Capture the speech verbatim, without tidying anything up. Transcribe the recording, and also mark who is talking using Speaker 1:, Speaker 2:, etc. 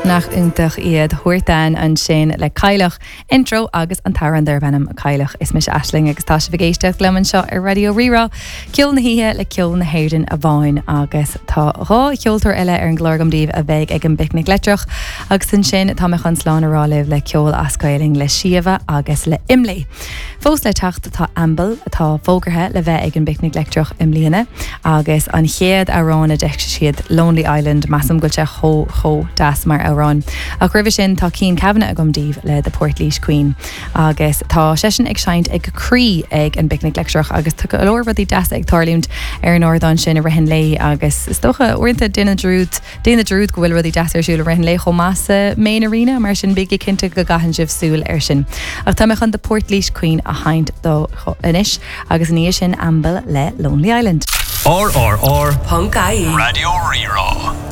Speaker 1: nach iontach iad thuirtein an sin le cailech intro agus an taran der benam cailech is mis Aisling agus tá se vigéisteach gleman seo ar Radio Rira ceol na híthe le ceol na héireann a bhain agus tá rá ceoltar eile ar an glórgamdíobh a bheith ag an picnic letrach agus an sin tá me chun sláán arálibh le ceol ascailing le siomha agus le imlí. Fós le techt tá ambal atá fógarthe le bheith ag an picnic letrach imlíana agus an chéad arán a deich siad Lonely Island massam goilte cho cho das mar arán. A gribh sin tá cín cabhanna a gomdíobh le de Portlaoise Queen agus tá sesin ag seint ag crí ag an picnic letrach agus tu leir rudí deas ag tarlúnt ar an ordáin sin a rihin lei agus is stocha uirta duine drúd duine drúd go bhfuil rudí deas ar siúil a rihin lei chomh massa main arena mar sin big cinnte go gahan sibh súil ar sin. Ach tá me chun de Portlaoise Queen a haint do inis agus níos sin ambal le Lonely Island.
Speaker 2: R R R
Speaker 3: Punk I E
Speaker 2: Radio Rira.